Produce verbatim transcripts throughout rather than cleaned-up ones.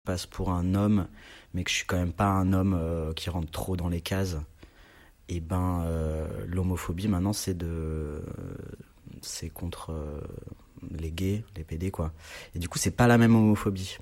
passe pour un homme, mais que je suis quand même pas un homme euh, qui rentre trop dans les cases, et ben euh, l'homophobie maintenant c'est de c'est contre euh, les gays, les P D quoi. Et du coup c'est pas la même homophobie.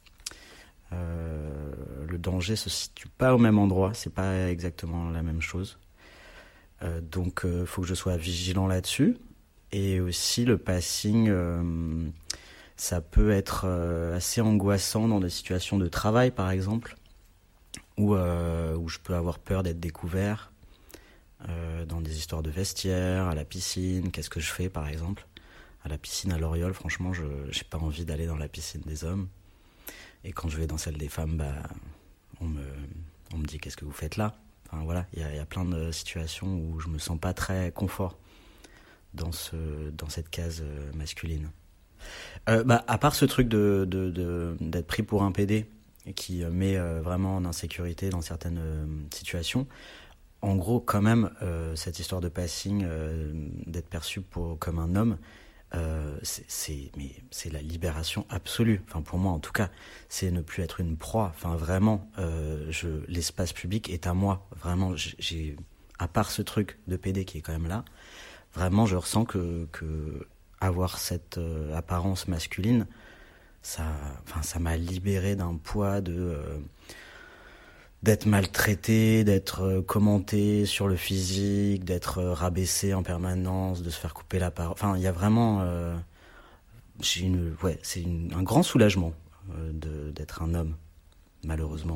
Euh, le danger se situe pas au même endroit, c'est pas exactement la même chose. Euh, donc euh, faut que je sois vigilant là-dessus. Et aussi le passing, euh, ça peut être euh, assez angoissant dans des situations de travail par exemple, où, euh, où je peux avoir peur d'être découvert, euh, dans des histoires de vestiaire, à la piscine, qu'est-ce que je fais par exemple. À la piscine à Loriol, franchement, je j'ai pas envie d'aller dans la piscine des hommes. Et quand je vais dans celle des femmes, bah, on me, on me dit qu'est-ce que vous faites là. Enfin voilà, il y, y a plein de situations où je me sens pas très confort dans, ce, dans cette case masculine. Euh, bah, à part ce truc de, de, de, d'être pris pour un P D qui met euh, vraiment en insécurité dans certaines euh, situations, en gros, quand même, euh, cette histoire de passing, euh, d'être perçu pour, comme un homme, euh, c'est, c'est, mais c'est la libération absolue. Enfin, pour moi, en tout cas, c'est ne plus être une proie. Enfin, vraiment, euh, je, l'espace public est à moi. Vraiment, j'ai, à part ce truc de P D qui est quand même là, vraiment, je ressens que, que avoir cette euh, apparence masculine, ça, enfin, ça m'a libéré d'un poids de euh, d'être maltraité, d'être commenté sur le physique, d'être rabaissé en permanence, de se faire couper la parole. Enfin, il y a vraiment, euh, j'ai une, ouais, c'est une, un grand soulagement euh, de, d'être un homme, malheureusement.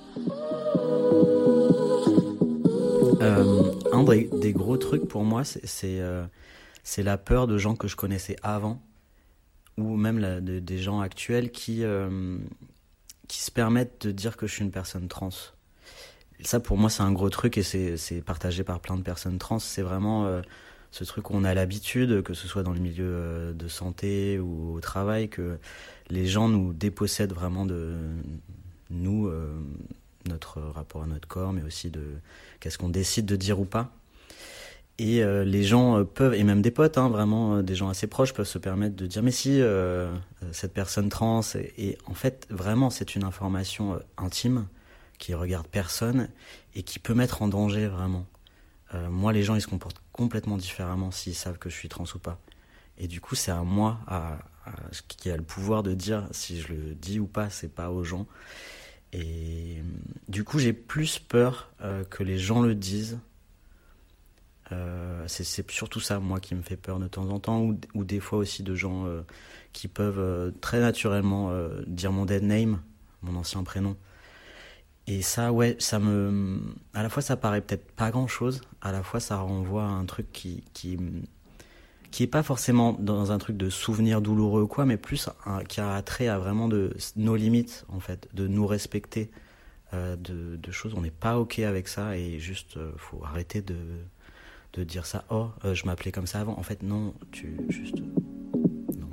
Euh, un des, des gros trucs pour moi, c'est, c'est, euh, c'est la peur de gens que je connaissais avant, ou même la, de, des gens actuels qui, euh, qui se permettent de dire que je suis une personne trans. Et ça, pour moi, c'est un gros truc et c'est, c'est partagé par plein de personnes trans. C'est vraiment euh, ce truc où on a l'habitude, que ce soit dans le milieu euh, de santé ou au travail, que les gens nous dépossèdent vraiment de nous, euh, notre rapport à notre corps, mais aussi de qu'est-ce qu'on décide de dire ou pas. Et euh, les gens euh, peuvent, et même des potes, hein, vraiment euh, des gens assez proches, peuvent se permettre de dire mais si, euh, cette personne trans, et, et en fait, vraiment, c'est une information euh, intime qui regarde personne et qui peut mettre en danger vraiment. Euh, moi, les gens, ils se comportent complètement différemment s'ils savent que je suis trans ou pas. Et du coup, c'est à moi à, à, qui a le pouvoir de dire si je le dis ou pas, c'est pas aux gens. Et du coup, j'ai plus peur euh, que les gens le disent. Euh, c'est, c'est surtout ça, moi, qui me fait peur de temps en temps, ou, ou des fois aussi de gens euh, qui peuvent euh, très naturellement euh, dire mon dead name, mon ancien prénom. Et ça, ouais, ça me... À la fois, ça paraît peut-être pas grand-chose, à la fois, ça renvoie à un truc qui, qui, qui est pas forcément dans un truc de souvenir douloureux ou quoi, mais plus un, qui a trait à vraiment de nos limites, en fait, de nous respecter, euh, de, de choses, on n'est pas OK avec ça, et juste, euh, faut arrêter de... de dire ça, oh, euh, je m'appelais comme ça avant. En fait, non, tu juste... Non.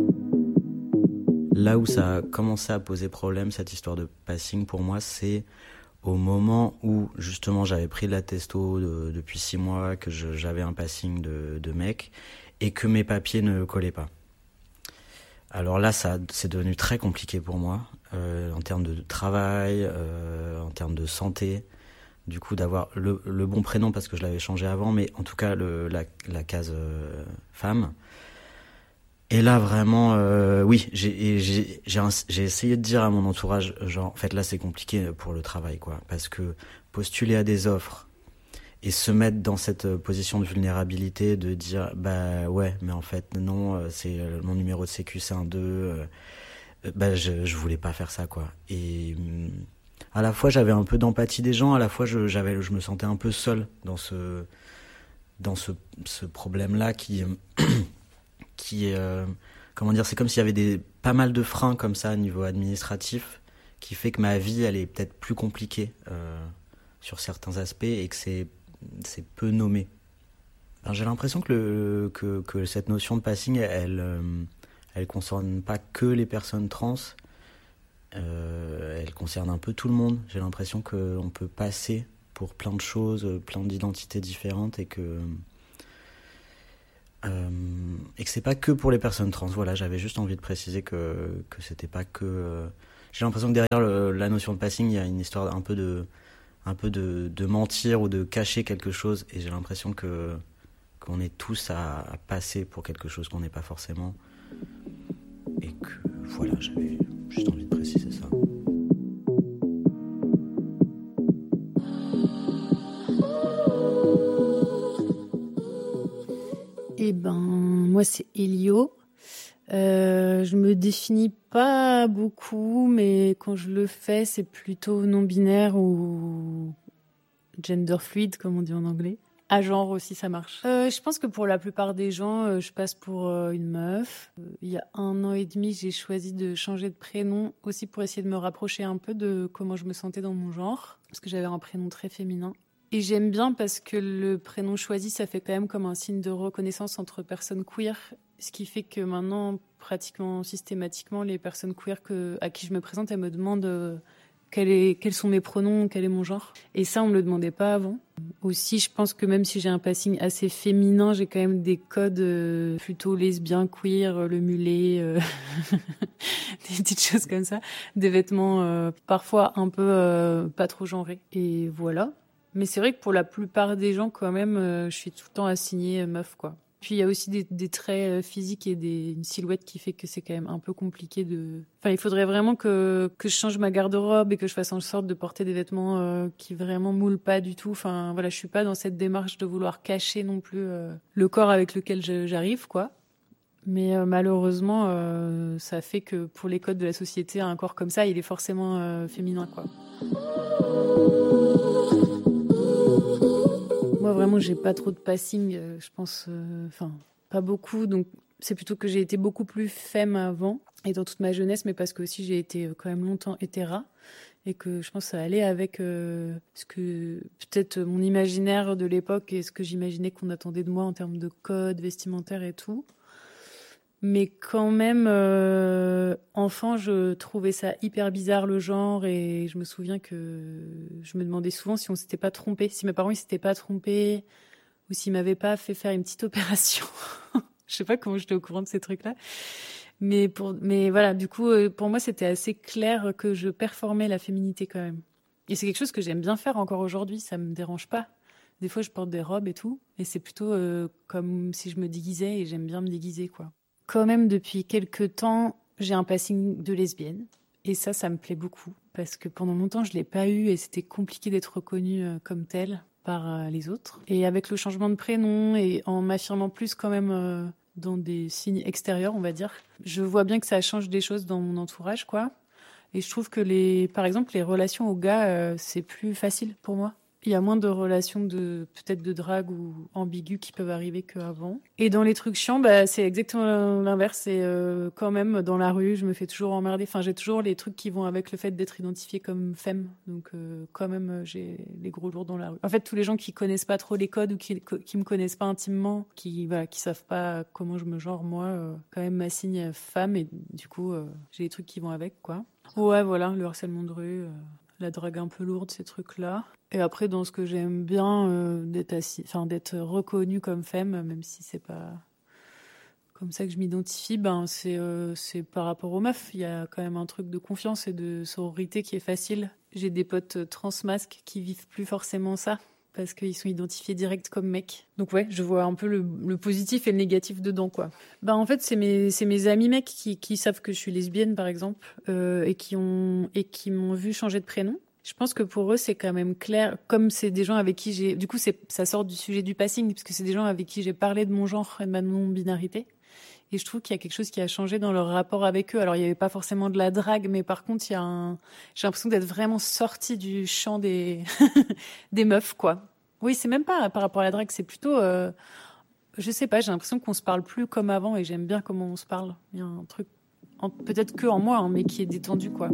Là où ça a commencé à poser problème, cette histoire de passing, pour moi, c'est au moment où, justement, j'avais pris de la testo de, depuis six mois, que je, j'avais un passing de, de mec, et que mes papiers ne collaient pas. Alors là, ça, c'est devenu très compliqué pour moi, euh, en termes de travail, euh, en termes de santé. Du coup, d'avoir le, le bon prénom parce que je l'avais changé avant, mais en tout cas le, la, la case euh, femme. Et là, vraiment, euh, oui, j'ai, j'ai, j'ai, j'ai essayé de dire à mon entourage, genre, en fait, là, c'est compliqué pour le travail, quoi, parce que postuler à des offres et se mettre dans cette position de vulnérabilité, de dire, bah ouais, mais en fait, non, c'est mon numéro de sécu, c'est un deux, euh, bah je, je voulais pas faire ça, quoi. Et à la fois j'avais un peu d'empathie des gens, à la fois je, j'avais, je me sentais un peu seul dans ce, dans ce, ce problème-là qui, qui est, euh, comment dire, c'est comme s'il y avait des, pas mal de freins comme ça au niveau administratif, qui fait que ma vie elle est peut-être plus compliquée euh, sur certains aspects et que c'est, c'est peu nommé. Alors, j'ai l'impression que, le, que, que cette notion de passing, elle, euh, elle concerne pas que les personnes trans. Euh, elle concerne un peu tout le monde. J'ai l'impression qu'on peut passer pour plein de choses, plein d'identités différentes et que, euh, et que c'est pas que pour les personnes trans. Voilà, j'avais juste envie de préciser que, que c'était pas que euh, j'ai l'impression que derrière le, la notion de passing, il y a une histoire un peu de, un peu de, de mentir ou de cacher quelque chose. Et j'ai l'impression que qu'on est tous à, à passer pour quelque chose qu'on n'est pas forcément. Et que voilà, j'avais juste envie de préciser ça. Eh ben, moi c'est Elio. Euh, je me définis pas beaucoup, mais quand je le fais, c'est plutôt non-binaire ou gender fluid, comme on dit en anglais. À genre aussi, ça marche. Euh, je pense que pour la plupart des gens, euh, je passe pour euh, une meuf. Euh, il y a un an et demi, j'ai choisi de changer de prénom aussi pour essayer de me rapprocher un peu de comment je me sentais dans mon genre, parce que j'avais un prénom très féminin. Et j'aime bien parce que le prénom choisi, ça fait quand même comme un signe de reconnaissance entre personnes queer, ce qui fait que maintenant, pratiquement systématiquement, les personnes queer que, à qui je me présente, elles me demandent euh, quel est, quels sont mes pronoms, quel est mon genre. Et ça, on me le demandait pas avant. Aussi, je pense que même si j'ai un passing assez féminin, j'ai quand même des codes euh, plutôt lesbiens, queer, le mulet, euh, des petites choses comme ça, des vêtements euh, parfois un peu euh, pas trop genrés. Et voilà. Mais c'est vrai que pour la plupart des gens, quand même, euh, je suis tout le temps assignée meuf, quoi. Puis il y a aussi des, des traits physiques et des, une silhouette qui fait que c'est quand même un peu compliqué de... Enfin, il faudrait vraiment que, que je change ma garde-robe et que je fasse en sorte de porter des vêtements euh, qui vraiment moulent pas du tout. Enfin, voilà, je suis pas dans cette démarche de vouloir cacher non plus euh, le corps avec lequel je, j'arrive, quoi. Mais euh, malheureusement, euh, ça fait que pour les codes de la société, un corps comme ça, il est forcément euh, féminin, quoi. Moi, vraiment, j'ai pas trop de passing, euh, je pense, enfin, euh, pas beaucoup. Donc, c'est plutôt que j'ai été beaucoup plus femme avant et dans toute ma jeunesse, mais parce que aussi j'ai été euh, quand même longtemps hétéra et que je pense que ça allait avec euh, ce que peut-être mon imaginaire de l'époque et ce que j'imaginais qu'on attendait de moi en termes de code vestimentaire et tout. Mais quand même, euh, enfant, je trouvais ça hyper bizarre le genre et je me souviens que je me demandais souvent si on s'était pas trompé, si mes parents ils s'étaient pas trompés ou s'ils m'avaient pas fait faire une petite opération. Je sais pas comment j'étais au courant de ces trucs-là. Mais pour, mais voilà, du coup, pour moi, c'était assez clair que je performais la féminité quand même. Et c'est quelque chose que j'aime bien faire encore aujourd'hui, ça me dérange pas. Des fois, je porte des robes et tout, et c'est plutôt euh, comme si je me déguisais et j'aime bien me déguiser, quoi. Quand même, depuis quelques temps, j'ai un passing de lesbienne. Et ça, ça me plaît beaucoup. Parce que pendant longtemps, je l'ai pas eu et c'était compliqué d'être reconnue euh, comme telle par euh, les autres. Et avec le changement de prénom et en m'affirmant plus quand même euh, dans des signes extérieurs, on va dire, je vois bien que ça change des choses dans mon entourage, quoi. Et je trouve que, les, par exemple, les relations aux gars, euh, c'est plus facile pour moi. Il y a moins de relations de peut-être de drague ou ambiguës qui peuvent arriver qu'avant. Et dans les trucs chiants, bah, c'est exactement l'inverse. C'est euh, quand même dans la rue, je me fais toujours emmerder. Enfin, j'ai toujours les trucs qui vont avec le fait d'être identifiée comme femme. Donc, euh, quand même, j'ai les gros lourds dans la rue. En fait, tous les gens qui connaissent pas trop les codes ou qui qui me connaissent pas intimement, qui voilà, qui savent pas comment je me genre, moi, euh, quand même m'assigne femme et du coup, euh, j'ai les trucs qui vont avec, quoi. Ouais, voilà, le harcèlement de rue. Euh... la drague un peu lourde, ces trucs-là. Et après, dans ce que j'aime bien, euh, d'être assis, enfin, d'être reconnue comme femme, même si c'est pas comme ça que je m'identifie, ben, c'est, euh, c'est par rapport aux meufs. Il y a quand même un truc de confiance et de sororité qui est facile. J'ai des potes transmasques qui vivent plus forcément ça, parce qu'ils sont identifiés direct comme mecs. Donc ouais, je vois un peu le, le positif et le négatif dedans, quoi. Ben, en fait, c'est mes, c'est mes amis mecs qui, qui savent que je suis lesbienne, par exemple, euh, et qui ont, et qui m'ont vu changer de prénom. Je pense que pour eux, c'est quand même clair, comme c'est des gens avec qui j'ai, du coup, c'est, ça sort du sujet du passing, parce que c'est des gens avec qui j'ai parlé de mon genre et de ma non-binarité. Et je trouve qu'il y a quelque chose qui a changé dans leur rapport avec eux. Alors, il n'y avait pas forcément de la drague, mais par contre, il y a un... j'ai l'impression d'être vraiment sortie du champ des, des meufs, quoi. Oui, c'est même pas par rapport à la drague, c'est plutôt... Euh... Je sais pas, j'ai l'impression qu'on se parle plus comme avant et j'aime bien comment on se parle. Il y a un truc, en... peut-être que en moi, hein, mais qui est détendu, quoi.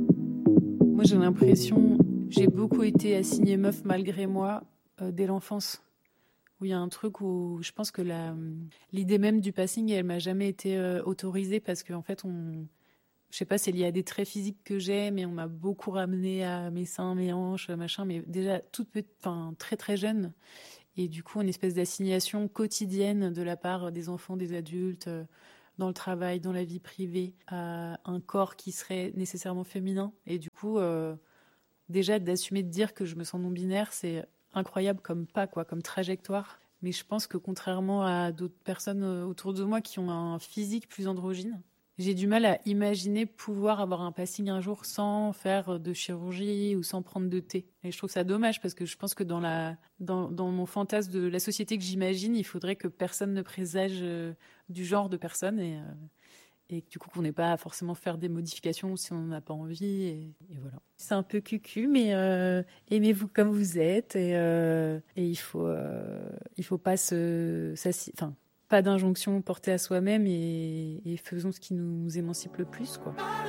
Moi, j'ai l'impression... J'ai beaucoup été assignée meuf malgré moi euh, dès l'enfance. Où il y a un truc où je pense que la, l'idée même du passing, elle m'a jamais été euh, autorisée parce qu'en fait, on, je sais pas, c'est lié à des traits physiques que j'ai, mais on m'a beaucoup ramené à mes seins, mes hanches, machin, mais déjà toute petite, enfin très très jeune. Et du coup, une espèce d'assignation quotidienne de la part des enfants, des adultes, euh, dans le travail, dans la vie privée, à un corps qui serait nécessairement féminin. Et du coup, euh, déjà d'assumer de dire que je me sens non-binaire, c'est incroyable comme pas, quoi, comme trajectoire. Mais je pense que contrairement à d'autres personnes autour de moi qui ont un physique plus androgyne, j'ai du mal à imaginer pouvoir avoir un passing un jour sans faire de chirurgie ou sans prendre de thé. Et je trouve ça dommage parce que je pense que dans, la, dans, dans mon fantasme de la société que j'imagine, il faudrait que personne ne présage euh, du genre de personne et, euh, et du coup qu'on n'ait pas à forcément faire des modifications si on n'en a pas envie. Et, et voilà. C'est un peu cucu, mais euh, aimez-vous comme vous êtes et, euh, et il faut, euh, il faut pas se... Enfin, pas d'injonction portée à soi-même et, et faisons ce qui nous émancipe le plus, quoi.